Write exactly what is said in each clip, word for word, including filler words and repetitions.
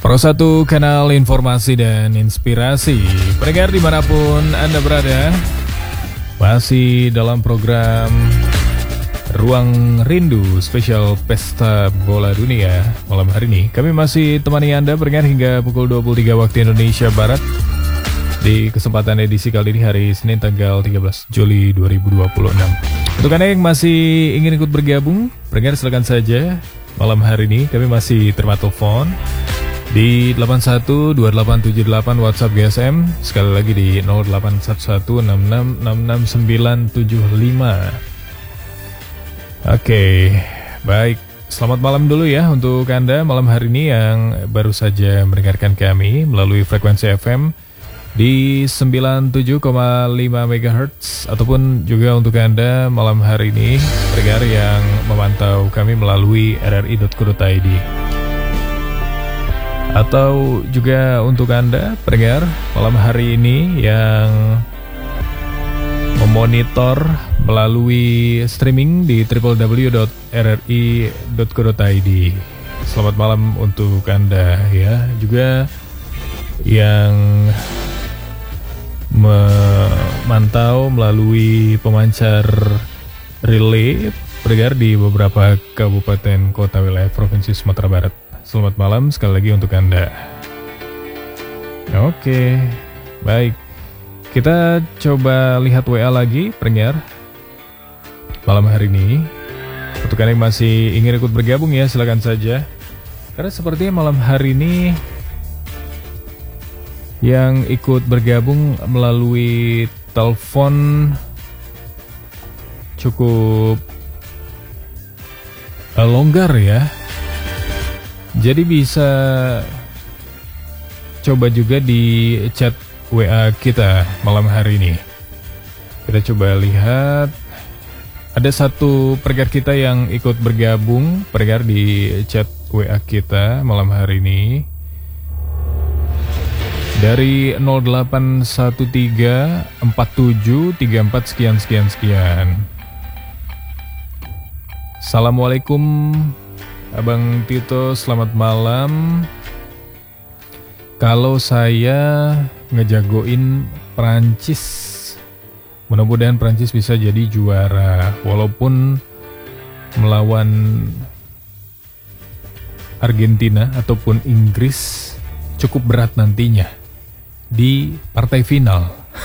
Pro satu kanal informasi dan inspirasi. Pendengar dimanapun Anda berada, masih dalam program Ruang Rindu spesial Pesta Bola Dunia malam hari ini. Kami masih temani Anda pendengar hingga pukul dua puluh tiga waktu Indonesia Barat. Di kesempatan edisi kali ini hari Senin tanggal tiga belas Juli dua ribu dua puluh enam. Untuk Anda yang masih ingin ikut bergabung, pendengar silakan saja. Malam hari ini kami masih terima telepon di delapan satu dua delapan tujuh delapan WhatsApp G S M, sekali lagi di nol delapan satu satu enam enam enam enam sembilan tujuh lima. Oke, baik. Selamat malam dulu ya untuk Anda malam hari ini yang baru saja mendengarkan kami melalui frekuensi F M di sembilan puluh tujuh koma lima megahertz, ataupun juga untuk Anda malam hari ini pendengar yang memantau kami melalui r r i dot co dot i d. Atau juga untuk Anda pendengar malam hari ini yang memonitor melalui streaming di w w w dot r r i dot co dot i d. Selamat malam untuk Anda ya. Juga yang memantau melalui pemancar relay pendengar di beberapa kabupaten kota wilayah Provinsi Sumatera Barat. Selamat malam sekali lagi untuk Anda. Oke, baik. Kita coba lihat W A lagi, pendengar. Malam hari ini, untuk Anda yang masih ingin ikut bergabung ya, silakan saja. Karena sepertinya malam hari ini yang ikut bergabung melalui telepon cukup uh, longgar ya. Jadi bisa coba juga di chat W A kita malam hari ini. Kita coba lihat. Ada satu pendengar kita yang ikut bergabung, pendengar di chat W A kita malam hari ini. Dari nol delapan satu tiga empat tujuh tiga empat sekian sekian sekian. Assalamualaikum Abang Tito, selamat malam. Kalau saya ngejagoin Prancis, mudah-mudahan Prancis bisa jadi juara, walaupun melawan Argentina ataupun Inggris cukup berat nantinya di partai final.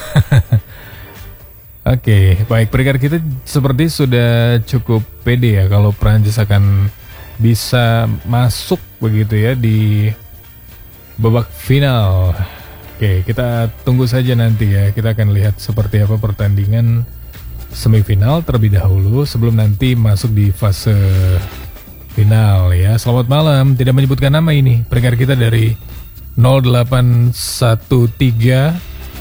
Oke, baik, pendengar kita seperti sudah cukup pede ya kalau Prancis akan bisa masuk begitu ya di babak final. Oke, kita tunggu saja nanti ya. Kita akan lihat seperti apa pertandingan semifinal terlebih dahulu sebelum nanti masuk di fase final ya. Selamat malam, tidak menyebutkan nama ini pendengar kita dari nol delapan satu tiga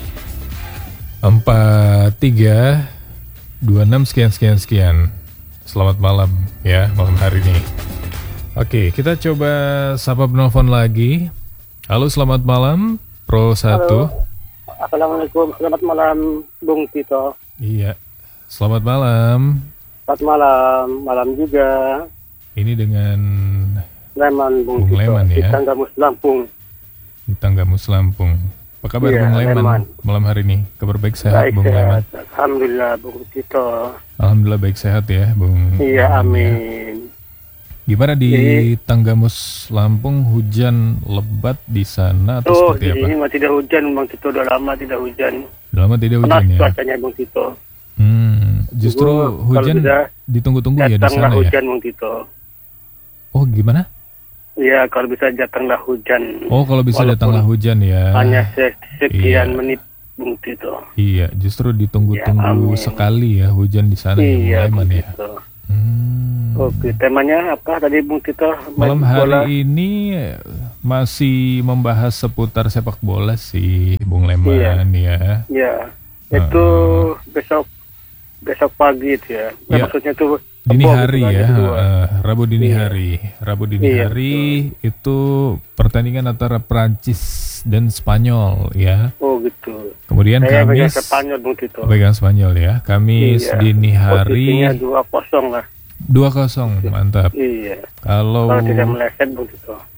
empat tiga dua enam sekian sekian sekian. Selamat malam ya malam hari ini. Oke, kita coba sapa penelpon lagi. Halo, selamat malam Pro satu. Assalamualaikum, selamat malam Bung Tito. Iya, selamat malam. Selamat malam, malam juga. Ini dengan Leman Bung, Bung Tito, Leman ya. di Tanggamus Lampung. Di Tanggamus Lampung. Apa kabar Iya, Bung Leman, Leman malam hari ini? Kabar baik, sehat baik, Bung sehat. Leman? Alhamdulillah Bung Tito. Alhamdulillah baik, sehat ya Bung. Iya, Leman, ya. amin. Gimana di Jadi, Tanggamus Lampung, hujan lebat di sana atau oh, seperti di apa? sini mah tidak hujan Bung Tito, udah lama tidak hujan. Udah lama tidak hujan Panas ya? cuacanya Bung Tito. Hmm, justru Tunggu, hujan kalau bisa, ditunggu-tunggu ya di datanglah sana ya? hujan Bung Tito. Oh, gimana? Iya, kalau bisa datanglah hujan. Oh, kalau bisa Walaupun datanglah hujan ya. hanya se- sekian Iya. menit Bung Tito. Iya, justru ditunggu-tunggu Ya, amin. sekali ya hujan di sana ya, Iya Bung Bung Leman ya. Tito. Hmm. Oke, temanya apa tadi Bung Tito? Malam Main bola. hari ini masih membahas seputar sepak bola sih, Bung Leman ya. Ya, itu Uh. besok besok pagi itu ya. Nah, Ya. maksudnya itu Dini Rabu, hari bukan ya, hari kedua. uh, Rabu dini Iya. hari, Rabu dini Iya, hari itu pertandingan antara Prancis dan Spanyol ya. Oh gitu. Kemudian Saya pegang Kamis Spanyol Bung Tito. pegang Spanyol ya. Kamis Iya. dini hari Posisinya dua kosong lah. dua kosong, mantap. Iya. Kalau Kalau tidak meleset Bung Tito.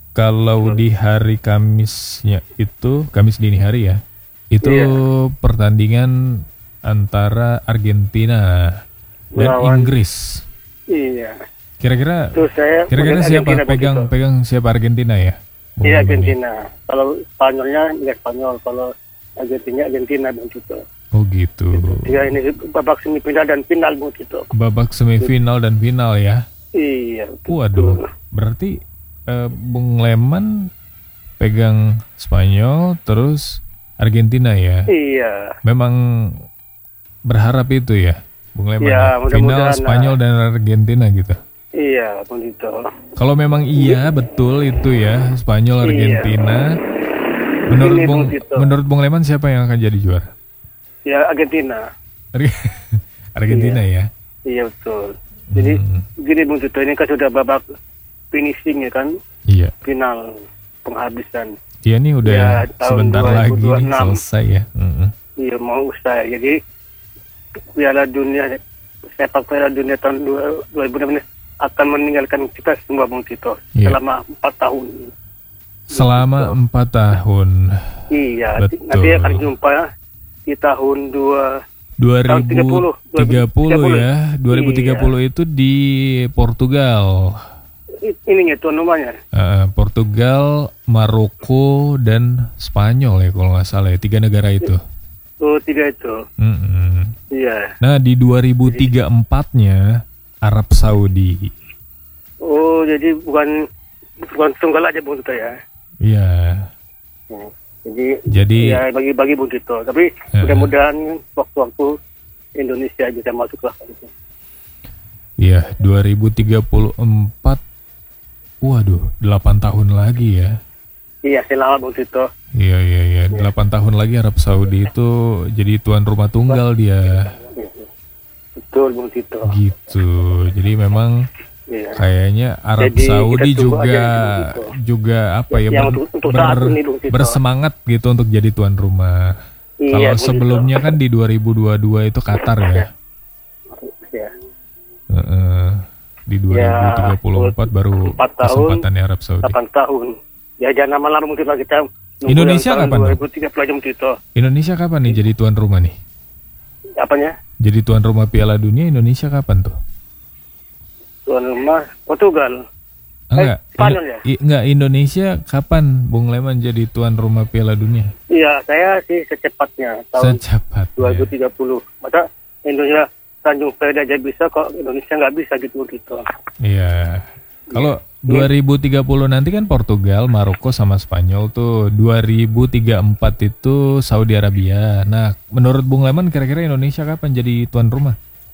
kalau di hari Kamisnya itu, Kamis dini hari ya, itu Iya. pertandingan antara Argentina dan Melawan- Inggris. Iya. Kira-kira Terus saya kira-kira melihat siapa Argentina pegang begitu. pegang siapa Argentina ya? Bung Iya Leman ya? Argentina. Kalau Spanyolnya nggak Spanyol. Kalau Argentina Argentina Bung Tito. Oh gitu. Ya ini babak semifinal dan final Bung Tito. Babak semifinal dan final ya. Iya. betul. Waduh, berarti eh, Bung Leman pegang Spanyol terus Argentina ya. Iya. Memang berharap itu ya, Bung Leman. Ya, ya? Final mudah-mudahan, Spanyol dan Argentina gitu. Iya Bung Tito. Kalau memang iya betul itu ya, Spanyol Argentina. Menurut Ini, Bung Bung Tito. menurut Bung Leman siapa yang akan jadi juara? Ya Argentina. Ar- Argentina ya. Iya betul. Jadi Hmm, gini Bung Tito, ini kan sudah babak finishing ya kan, iya. final penghabisan. Iya nih udah Ya, tahun sebentar dua ribu dua puluh lagi nih enam. selesai ya. Mm-mm. Iya mau usai. Jadi Piala Dunia sepak Piala Dunia tahun dua ribu enam ini akan meninggalkan kita semua Bung Tito Iya. selama empat tahun. Selama empat tahun. Iya, Betul. nanti akan jumpa di tahun dua Tahun tiga puluh, dua ribu tiga puluh ya. dua ribu tiga puluh Iya. itu di Portugal. ininya tuan rumahnya. Eh, Portugal, Maroko dan Spanyol ya kalau nggak salah ya, tiga negara itu. Oh tiga itu. Mm-mm. Iya. Nah di dua ribu tiga puluh empat-nya Arab Saudi. Oh jadi bukan bukan tunggal aja Bung Tito ya. Iya. Hmm. Jadi, Jadi ya bagi-bagi Bung Tito. Tapi Ya. mudah-mudahan waktu-waktu Indonesia bisa masuk lah. Gitu. ya dua ribu tiga puluh empat. Waduh, delapan tahun lagi ya. Iya selamat Bung Tito. Iya iya iya, delapan tahun lagi Arab Saudi itu jadi tuan rumah tunggal dia. Betul Bung Tito. Gitu. Jadi memang Iya. kayaknya Arab Jadi, Saudi kita tunggu juga aja gitu. juga apa ya, Yang ber- untuk- untuk saat ber- ini, Bung Tito. bersemangat gitu untuk jadi tuan rumah. Iya, Kalau Bung Tito. sebelumnya kan di dua ribu dua puluh dua itu Qatar ya. Ya. Heeh. Di dua ribu tiga puluh empat baru empat tahun, kesempatannya Arab Saudi. delapan tahun. Ya jangan lama-lama mungkin lah kita nunggu Indonesia yang tahun kapan, dua Bang? ribu tiga puluh aja Bung Tito. Indonesia kapan nih jadi tuan rumah nih? Apanya? Jadi tuan rumah Piala Dunia Indonesia kapan tuh? Tuan rumah Portugal. Enggak. Eh, Spanyol ya? I- enggak, Indonesia kapan Bung Leman jadi tuan rumah Piala Dunia? Iya, saya sih secepatnya tahun Secepatnya. dua ribu tiga puluh. Masa Indonesia Tanjung Perak aja bisa kok Indonesia nggak bisa gitu gitu. Iya. Kalau dua ribu tiga puluh nanti kan Portugal, Maroko sama Spanyol tuh. dua ribu tiga puluh empat itu Saudi Arabia. Nah, menurut Bung Leman kira-kira Indonesia kapan jadi tuan rumah?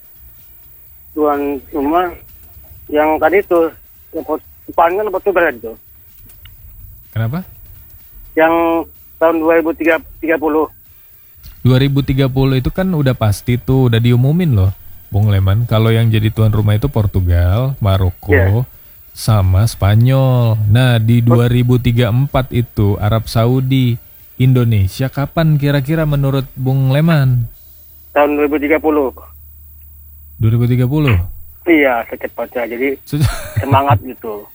Tuan rumah yang tadi tuh yang Port- Spanyol atau Portugal itu. Kenapa? Yang tahun dua ribu tiga puluh. dua ribu tiga puluh itu kan udah pasti tuh, udah diumumin loh, Bung Leman. Kalau yang jadi tuan rumah itu Portugal, Maroko, Iya. sama Spanyol. Nah, di dua ribu tiga puluh empat itu Arab Saudi. Indonesia kapan kira-kira menurut Bung Leman? Tahun dua ribu tiga puluh. dua ribu tiga puluh? Iya, secepatnya. Jadi Se- semangat gitu.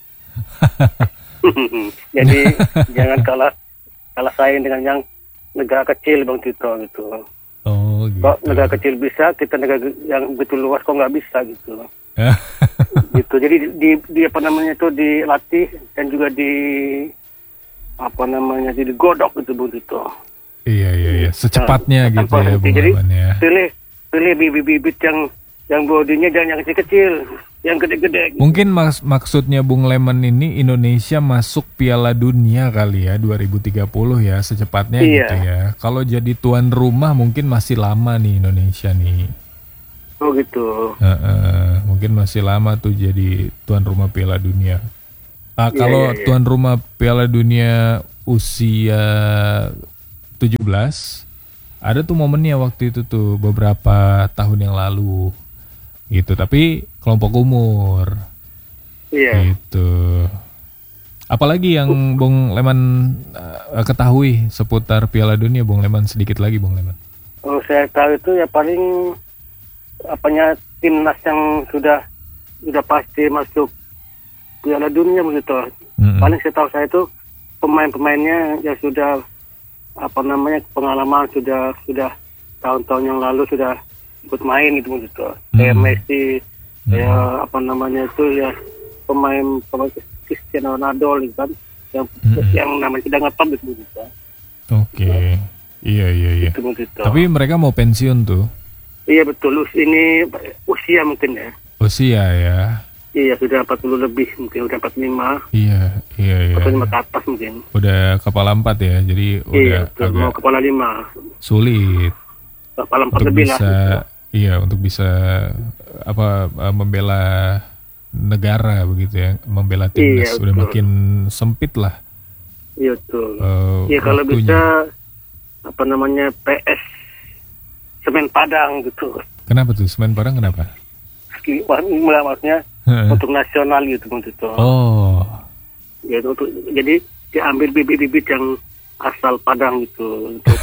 Jadi jangan kalah kalah saing dengan yang negara kecil Bang Tito gitu. Oh gitu. Kok negara kecil bisa, kita negara yang begitu luas kok nggak bisa gitu. Gitu. Jadi di, di apa namanya itu dilatih dan juga di apa namanya jadi godok gitu Bang Tito. Iya iya iya, secepatnya Nah, gitu tanpa ya henti. Bung Jadi Leman ya. pilih pilih bibit-bibit yang yang bodinya jangan yang kecil-kecil, yang gede-gede. Mungkin maks- maksudnya Bung Leman ini Indonesia masuk Piala Dunia kali ya dua ribu tiga puluh ya secepatnya Iya. gitu ya. Kalau jadi tuan rumah mungkin masih lama nih Indonesia nih. Oh gitu. Heeh, mungkin masih lama tuh jadi tuan rumah Piala Dunia. Ah, Iya, kalau iya, iya. tuan rumah Piala Dunia usia tujuh belas, ada tuh momennya waktu itu tuh beberapa tahun yang lalu. Gitu, tapi kelompok umur. Iya. Gitu. Apalagi yang Bung Leman uh, ketahui seputar Piala Dunia, Bung Leman, sedikit lagi Bung Leman. Oh saya tahu itu ya paling apanya timnas yang sudah sudah pasti masuk Piala Dunia begitu. Mm-mm. Paling setahu saya itu pemain-pemainnya yang sudah apa namanya pengalaman sudah sudah tahun-tahun yang lalu sudah ikut main gitu gitu. Kayak Mm. Messi, kayak apa namanya itu ya pemain pemain Cristiano Ronaldo gitu kan, yang Mm-mm. yang namanya tidak ngetop gitu gitu. Oke. Iya iya iya. Gitu, gitu. Tapi mereka mau pensiun tuh. Iya betul, ini usia mungkin ya. Usia ya. Iya sudah empat puluh lebih mungkin, udah empat puluh lima. Iya iya iya. empat puluh lima ke atas mungkin. Udah kepala empat ya. Jadi Iya, udah betul. agak Mau kepala lima. sulit Kepala empat untuk lebih bisa lah. iya untuk bisa apa eh, membela negara begitu ya, membela timnas. Iya, Udah betul. makin sempit lah. Iya betul. eh, Iya kalau waktunya. bisa apa namanya P S Semen Padang gitu. Kenapa tuh Semen Padang kenapa? Ski- wah, enggak, maksudnya untuk nasional gitu gitu. Oh. Ya, untuk jadi diambil bibit-bibit yang asal Padang gitu. Untuk,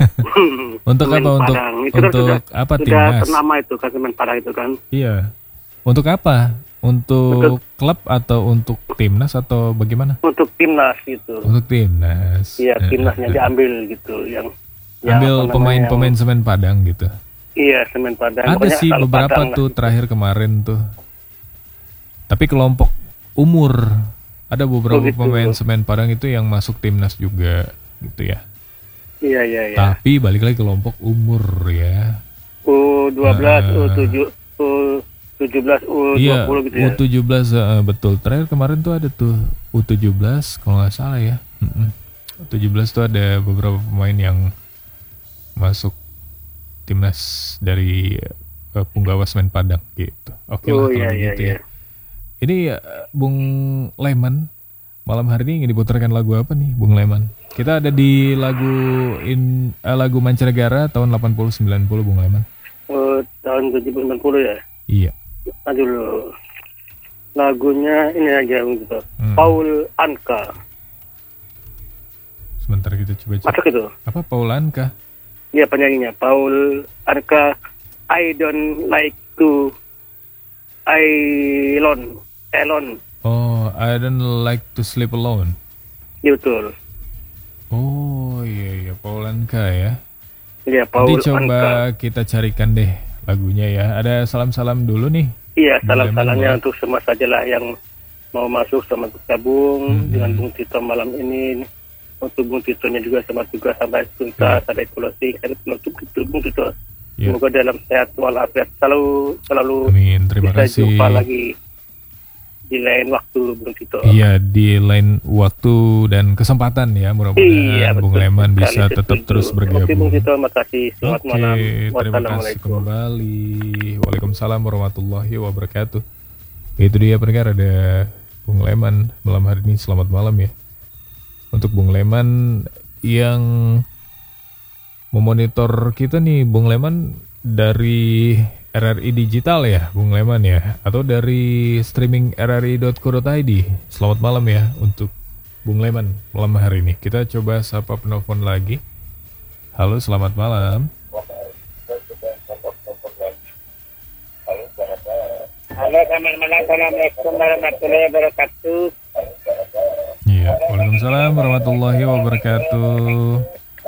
Untuk Semen apa? Untuk Padang. Itu kan untuk sudah, apa sudah timnas? ternama itu kan Semen Padang itu kan. Iya. Untuk apa? Untuk Untuk- klub atau untuk timnas atau bagaimana? Untuk timnas gitu. Untuk timnas. Iya Eh, timnasnya eh, diambil gitu yang yang Ambil apa namanya, pemain-pemain yang- Semen Padang gitu. Iya Semen Padang. Ada Pokoknya sih asal beberapa Padang lah. tuh terakhir kemarin tuh. Tapi kelompok umur ada beberapa Oh, gitu. pemain Semen Padang itu yang masuk timnas juga gitu ya. Iya iya iya. Tapi balik lagi kelompok umur ya. U dua belas, Ah. U tujuh, U tujuh belas, U dua Iya, puluh gitu ya. U tujuh belas eh, betul. Terakhir kemarin tuh ada tuh U tujuh belas kalau nggak salah ya. Mm-mm. U tujuh belas tuh ada beberapa pemain yang masuk timnas dari eh, Punggawa Semen Padang gitu. Oke Oh lah kalau iya iya begitu iya. ya. Ini eh, Bung Leman malam hari ini ingin diputarkan lagu apa nih Bung Leman? Kita ada di lagu in eh, lagu Mancanegara tahun delapan puluh sembilan puluh Bung Leman. Oh, tahun tujuh puluh sembilan puluh ya. Iya. Aduh dulu. Lagunya ini aja gitu. Hmm. Paul Anka. Sebentar kita coba cek. Masuk itu. Apa Paulanka? Iya penyanyinya Paul Anka. I don't like to Elon. Elon. Oh, I don't like to sleep alone. Iya betul. Oh iya iya Paulanka ya. Iya Paul Nanti coba Anka. kita carikan deh lagunya ya. Ada salam-salam dulu nih. Iya, Bung Leman, salam-salamnya boleh. untuk semua sajalah yang mau masuk sama bergabung Hmm. dengan Bung Tito malam ini. Untuk Bung Titonya juga sama juga sampai tuntas, sampai closing, sampai penutup gitu Bung Tito. Ya. Semoga dalam sehat walafiat selalu selalu Amin. Terima bisa kasih. jumpa lagi di lain waktu Bung Tito. Iya di lain waktu dan kesempatan ya mudah-mudahan Iya, Bung betul Leman sekali, bisa tetap setuju. terus Oke bergabung. Bung Tito, makasih. Selamat Oke, malam. terima kasih Wassalamualaikum. kembali. Waalaikumsalam warahmatullahi wabarakatuh. Itu dia pendengar ada Bung Leman malam hari ini. Selamat malam ya. Untuk Bung Leman yang memonitor kita nih, Bung Leman dari R R I Digital ya, Bung Leman ya, atau dari streaming r r i dot co dot i d. Selamat malam ya untuk Bung Leman malam hari ini. Kita coba sapa penelpon lagi. Halo, selamat malam. Halo, selamat malam. Assalamualaikum warahmatullahi wabarakatuh. Iya, waalaikumsalam warahmatullahi wabarakatuh.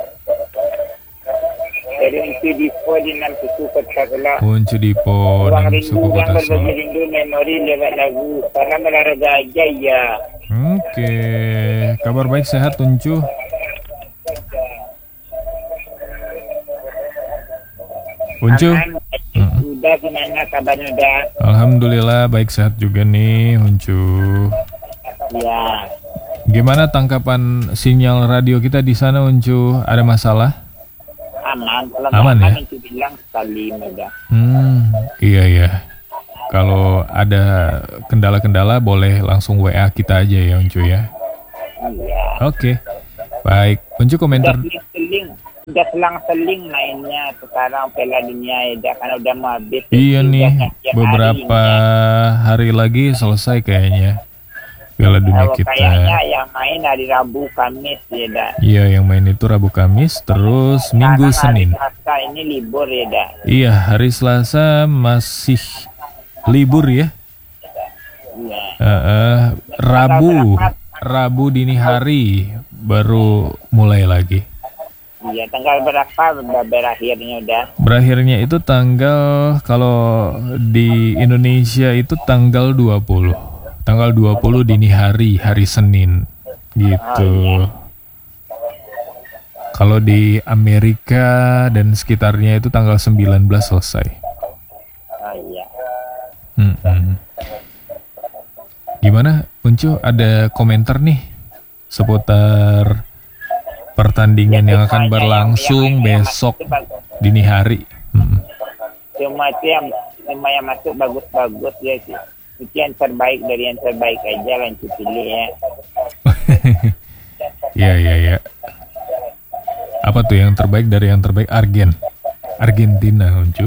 Dari Inti Dipo dengan suku Kota Gelap. Puncu Dipo Ruang dan rindu suku yang Kota berbagi Solok. rindu memori lewat lagu Salam Olahraga Jaya. Oke, kabar baik sehat Tuncu. Puncu. Aman. Udah gimana kabarnya udah? Alhamdulillah baik sehat juga nih Uncu. Ya. Gimana tangkapan sinyal radio kita di sana Uncu? Ada masalah? Aman. Kalau Aman, ya? itu bilang sekali udah. Hmm, iya ya. Kalau ada kendala-kendala boleh langsung W A kita aja ya Uncu ya. Iya. Oke. Baik, Uncu komentar. Udah seling, udah selang-seling mainnya sekarang Piala Dunia ya, karena udah mau habis. Iya Udah nih, tiap beberapa hari hari lagi selesai kayaknya Piala Dunia Kalau kita. kayaknya yang main hari Rabu Kamis ya dah. Iya, yang main itu Rabu Kamis, terus Minggu Sekarang Senin. Hari Selasa ini libur ya dah. Iya, hari Selasa masih libur ya. Iya. Eh, eh, Rabu, Tanggal berapa? Rabu dini hari baru mulai lagi. Iya, tanggal berapa berakhirnya udah? Berakhirnya itu tanggal, kalau di Indonesia itu tanggal dua puluh. Tanggal dua puluh dini hari, hari Senin gitu. Oh, iya. Kalau di Amerika dan sekitarnya itu tanggal sembilan belas selesai. Oh iya. Hmm-hmm. Gimana, Uncu? Ada komentar nih seputar pertandingan Ya, yang akan yang- berlangsung yang- yang besok masuk itu bagus. dini hari. Hmm. Semua itu yang semua yang masuk bagus-bagus ya sih. Itu yang terbaik dari yang terbaik aja lah yang pilih ya. Iya, iya, iya. Apa tuh yang terbaik dari yang terbaik? Argen. Argentina, Uncu.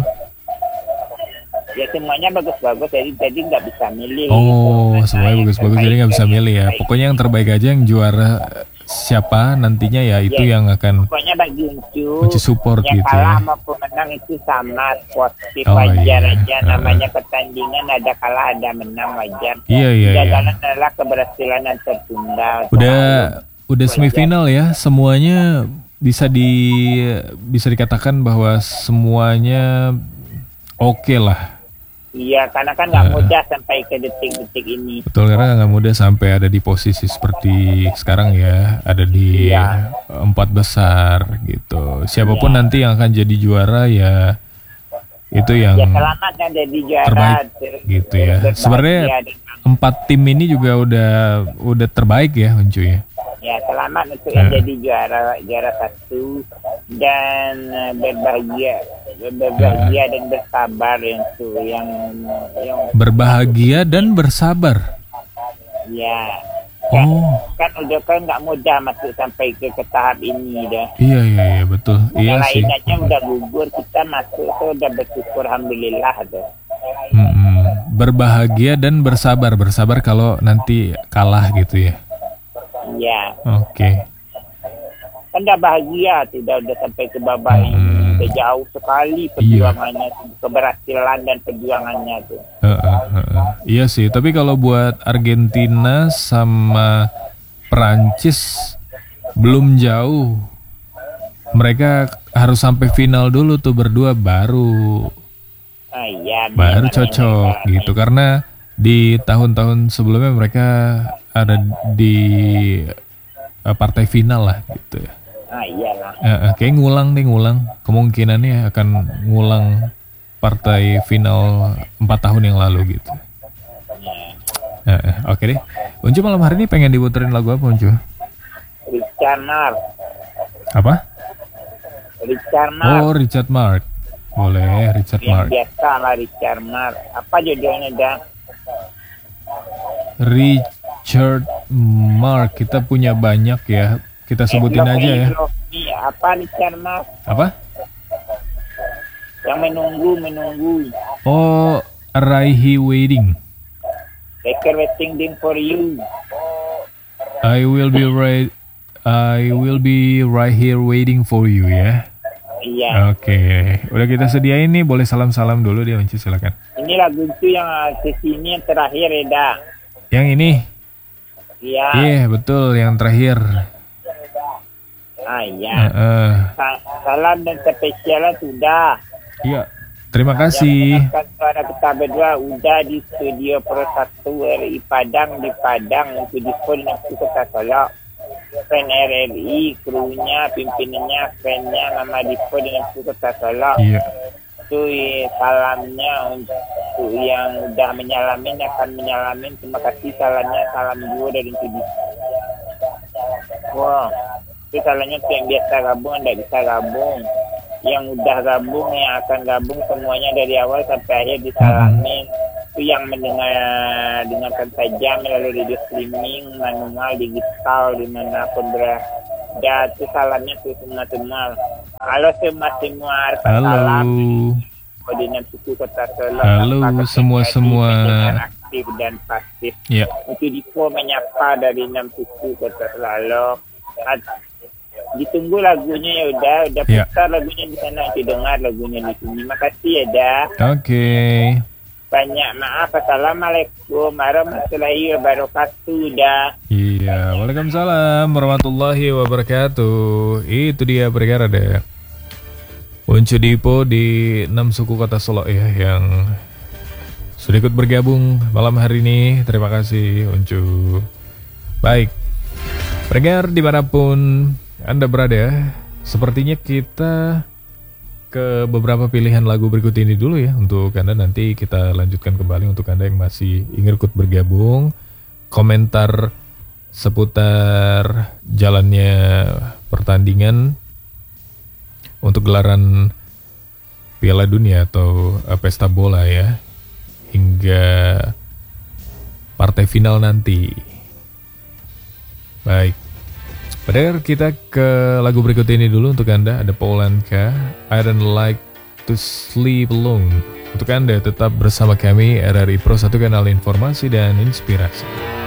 Ya semuanya bagus-bagus, jadi jadi nggak bisa milih. Oh, gitu. semuanya Yang bagus-bagus jadi terbaik nggak bisa dari yang milih ya. terbaik. Pokoknya yang terbaik aja, yang juara siapa nantinya ya itu Ya. yang akan Pokoknya bagi Uncu, Uncu support yang gitu kalah ya. maupun menang itu sama, sportif Oh, wajar iya. aja. Uh. Namanya pertandingan, ada kalah ada menang wajar. Iya, iya, iya. Jagalan adalah keberhasilan yang tertunda. Udah udah semifinal ya, semuanya bisa di bisa dikatakan bahwa semuanya oke lah. Iya, karena kan nggak Uh. mudah sampai ke detik-detik ini. Betul, karena nggak mudah sampai ada di posisi seperti sekarang ya, ada di Iya. empat besar gitu. Siapapun Iya. nanti yang akan jadi juara ya itu yang Ya selamat yang jadi juara. terbaik gitu ya. Berbahagia Sebenarnya dan- empat tim ini juga udah udah terbaik ya, Uncu ya. Ya selamat untuk yang Uh. jadi juara juara satu dan eh, berbahagia berbahagia dan bersabar yang tuh yang yang Berbahagia dan bersabar. ya Oh, kan udah kan nggak mudah masuk sampai ke, ke tahap ini dah. iya, iya, iya, betul. Iya Yang sih. lain aja udah gugur, kita masuk tuh udah bersyukur alhamdulillah tuh. Mm-mm. Berbahagia dan bersabar. Bersabar kalau nanti kalah gitu ya. Iya. Oke. Kan udah bahagia tidak udah sampai ke babak Hmm. ini udah jauh sekali perjuangannya keberhasilan dan perjuangannya tuh. Heeh, heeh. Iya sih, tapi kalau buat Argentina sama Perancis belum jauh. Mereka harus sampai final dulu tuh berdua baru Ah, iya, baru memang cocok mereka- gitu, karena di tahun-tahun sebelumnya mereka ada di eh, partai final lah gitu ya. Ah iyalah. Eh, eh, kayak ngulang deh, ngulang. Kemungkinannya akan ngulang partai final empat tahun yang lalu gitu. Ya. Eh, eh, Oke deh. Uncu malam hari ini pengen diputerin lagu apa, Uncu? Richard Mark. Apa? Richard Mark. Oh, Richard Mark. Boleh, Richard Yang Mark. biasa lah Richard Mark. Apa judulnya dah? Richard Mark. Kita punya banyak ya. Kita sebutin Love aja Me, ya. Love Me. Apa Richard Mark? Apa? Yang menunggu menunggu. Oh, Raihi Waiting. Baker waiting din for you. I will be right I will be right here waiting for you ya. Iya. Oke, udah kita sediain nih, boleh salam-salam dulu dia, Unci, silakan. Ini lagu itu yang sesi ini yang terakhir ya dah. Yang ini? Iya. Iya, betul, yang terakhir. Ah iya. Heeh. Sa- Salam dan spesial sudah. Iya, terima kasih. Yang mendengarkan suara kita berdua udah di studio Pro satu R I Padang di Padang untuk dispon yang kita Solo. Fan R R I, krunya, pimpinannya, fannya, nama dispon dengan kita Solo. Iya. Itu eh, salamnya untuk yang udah menyalamin akan menyalamin. Terima kasih salamnya, salam dua dari Tudi. Wow, itu salamnya tuh yang biasa gabung, tidak bisa gabung. Yang udah gabung, yang akan gabung semuanya dari awal sampai akhir disalamin. Itu yang mendengar dengarkan saja melalui radio streaming, manual, digital, dimanapun berada. Itu salamnya tuh semua-semua. Halo semua-semua. Halo. Salam. Koordinat suku Kota Solo. Halo Tanpa semua-semua. kepentingan aktif dan pasif. Iya. Untuk Dipo menyapa dari enam suku Kota Solo. At- Ditunggu lagunya ya udah, udah Ya. putar lagunya di sana, nanti dengar lagunya di sini. Makasih ya dah. Oke. Banyak maaf. Assalamualaikum warahmatullahi wabarakatuh dah. Iya. Ya, waalaikumsalam warahmatullahi wabarakatuh. Itu dia pendengar ada Uncu Dipo di enam suku kota Solo ya yang sudah ikut bergabung malam hari ini. Terima kasih Uncu. Baik, pendengar dimanapun Anda berada, sepertinya kita ke beberapa pilihan lagu berikut ini dulu ya. Untuk Anda nanti kita lanjutkan kembali untuk Anda yang masih ingin ikut bergabung. Komentar seputar jalannya pertandingan untuk gelaran Piala Dunia atau uh, pesta bola ya, hingga partai final nanti. Baik, padahal kita ke lagu berikut ini dulu untuk Anda. Ada Paul Anka, I Don't Like to Sleep Alone. Untuk Anda tetap bersama kami R R I Pro, satu kanal informasi dan inspirasi.